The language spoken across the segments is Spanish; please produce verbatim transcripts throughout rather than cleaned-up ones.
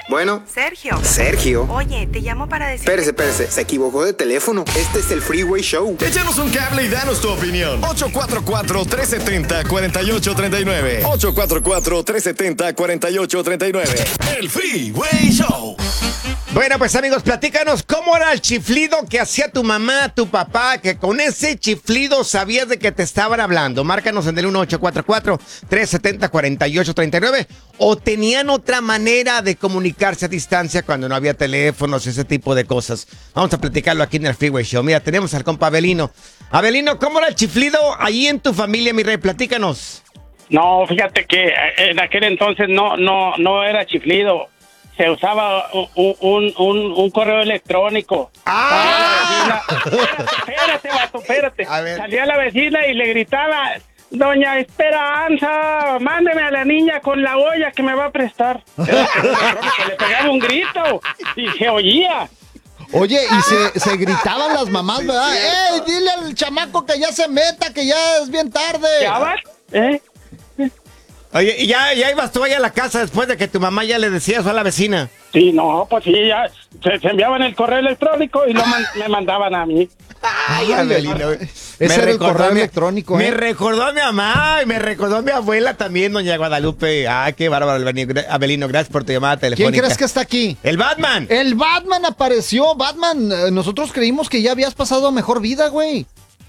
Bueno. Sergio. Sergio. Oye, te llamo para decir... Espérese, espérese. Se equivocó de teléfono. Este es el Freeway Show. Échanos un cable y danos tu opinión. ocho cuatro cuatro, tres siete cero, cuatro ocho tres nueve. ocho cuatro cuatro, tres siete cero, cuatro ocho tres nueve. El Freeway Show. Bueno, pues amigos, platícanos cómo era el chiflido que hacía tu mamá, tu papá, que con ese chiflido sabías de que te estaban hablando. Márcanos en el uno ocho cuatro cuatro, tres siete cero, cuatro ocho tres nueve. O tenían otra manera de comunicarse a distancia cuando no había teléfonos, ese tipo de cosas. Vamos a platicarlo aquí en el Freeway Show. Mira, tenemos al compa Abelino. Abelino, ¿cómo era el chiflido ahí en tu familia, mi rey? Platícanos. No, fíjate que en aquel entonces no, no, no era chiflido. Se usaba un, un, un, un correo electrónico. ¡Ah! Espérate, espérate, vato, espérate. A ver. Salía la vecina y le gritaba: Doña Esperanza, mándeme a la niña con la olla que me va a prestar. Le pegaba un grito y se oía. Oye, y se, se gritaban las mamás, ¿verdad? ¡Ey, dile al chamaco que ya se meta, que ya es bien tarde! ¿Ya vas? ¿Eh? Oye, ¿y ya, ya ibas tú allá a la casa después de que tu mamá ya le decía eso a la vecina? Sí, no, pues sí, ya se, se enviaban el correo electrónico y lo man, me mandaban a mí. Ay, Abelino. Ese era el correo electrónico, Me ¿eh? recordó a mi mamá y me recordó a mi abuela también, doña Guadalupe. Ay, qué bárbaro, Abelino. Gracias por tu llamada telefónica. ¿Quién crees que está aquí? ¡El Batman! El Batman apareció. Batman, eh, nosotros creímos que ya habías pasado a mejor vida, güey.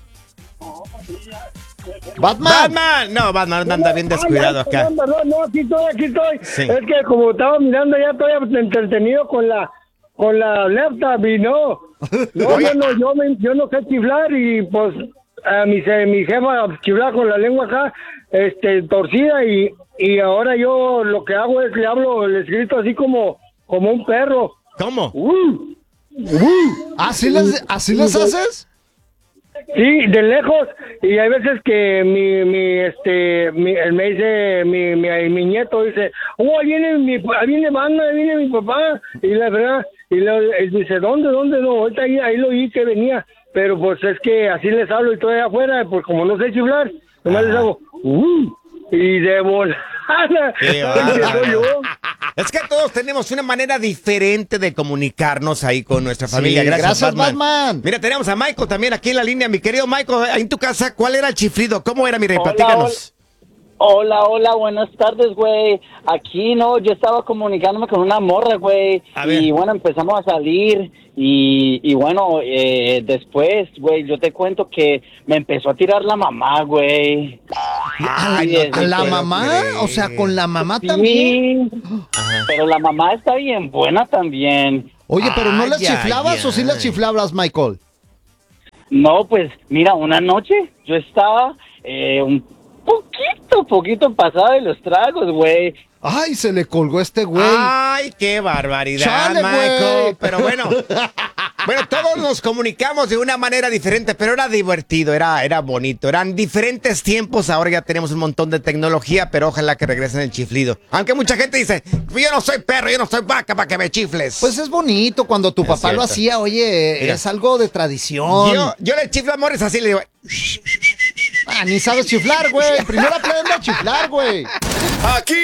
Batman. Batman. No, Batman anda bien descuidado acá. Perdón, perdón, no, aquí estoy, aquí estoy. Sí. Es que como estaba mirando ya estoy entretenido con la con la laptop y no. No, yo no, yo, me, yo no sé chiflar y pues a mi, mi jefa chiflar con la lengua acá, este, torcida y, y ahora yo lo que hago es le hablo, le grito así como, como un perro. ¿Cómo? Uh, uh, ¿Así les, así les haces? Sí, de lejos, y hay veces que mi, mi, este, mi, él me dice, mi, mi, mi nieto dice, oh, ahí viene mi, ahí viene banda, ahí viene mi papá, y la verdad, y le, él dice, ¿dónde, dónde? No, ahorita ahí, ahí lo oí que venía, pero pues es que así les hablo y estoy afuera, pues como no sé chiflar, nomás les hago, uh, y de volada, Qué empiezo yo. Es que todos tenemos una manera diferente de comunicarnos ahí con nuestra familia. Sí, gracias, gracias, Batman. Batman. Mira, tenemos a Michael también aquí en la línea. Mi querido Michael, ahí en tu casa, ¿cuál era el chiflido? ¿Cómo era, mi rey? Hola, Platícanos. Hola, hola, buenas tardes, güey. Aquí, no, yo estaba comunicándome con una morra, güey. A ver. Y bueno, empezamos a salir. Y, y bueno, eh, después, güey, yo te cuento que me empezó a tirar la mamá, güey. ¿A Sí, la, desde a la que- mamá? O sea, con la mamá Sí, también. pero la mamá está bien buena también. Oye, pero ¿no Ay, las ay, chiflabas o sí las ay. chiflabas, Michael? No, pues, mira, una noche yo estaba eh, un poquito, poquito pasada de los tragos, güey. Ay, se le colgó este güey. Ay, qué barbaridad, Chale, Michael. güey. Pero bueno, bueno, todos nos comunicamos de una manera diferente, pero era divertido, era, era bonito. Eran diferentes tiempos. Ahora ya tenemos un montón de tecnología, pero ojalá que regresen el chiflido. Aunque mucha gente dice, yo no soy perro, yo no soy vaca para que me chifles. Pues es bonito cuando tu Es papá lo cierto. hacía, oye, Mira. es algo de tradición. yo, yo le chiflo a Morris así, le digo, Ah, ni sabes chiflar, güey. Primero aprende a chiflar, güey. Aquí